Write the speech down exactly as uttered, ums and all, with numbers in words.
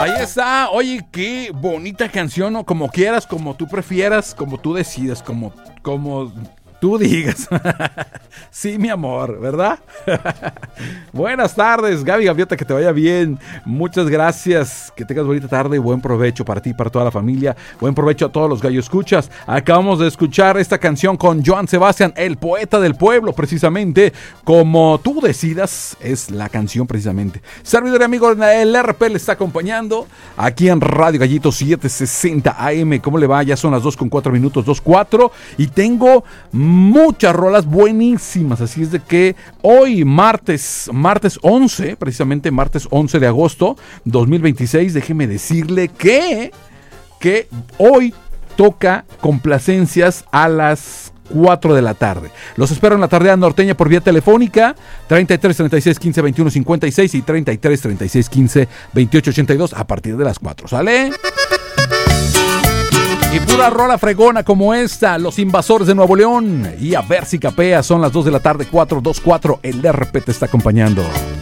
Ahí está. Oye, qué bonita canción, ¿no? Como quieras, como tú prefieras, como tú decidas, como, como tú digas. Sí, mi amor, ¿verdad? Buenas tardes, Gaby Gaviota, que te vaya bien. Muchas gracias. Que tengas bonita tarde. Buen provecho para ti y para toda la familia. Buen provecho a todos los gallo escuchas. Acabamos de escuchar esta canción con Joan Sebastián, el poeta del pueblo, precisamente. Como tú decidas, es la canción precisamente. Servidor y amigo, el R P le está acompañando aquí en Radio Gallito setecientos sesenta A M. ¿Cómo le va? Ya son las dos con cuatro minutos, dos cuatro. Y tengo muchas rolas buenísimas. Así es de que hoy, martes, martes once, precisamente martes once de agosto dos mil veintiséis, déjeme decirle que, que hoy toca complacencias a las cuatro de la tarde. Los espero en la tarde norteña por vía telefónica treinta y tres, treinta y seis, quince, veintiuno, cincuenta y seis y treinta y tres, treinta y seis, quince, veintiocho, ochenta y dos a partir de las cuatro. ¿Sale? Y pura rola fregona como esta, Los Invasores de Nuevo León. Y a ver si capea, son las dos de la tarde, cuatro, dos, cuatro. El R P te está acompañando.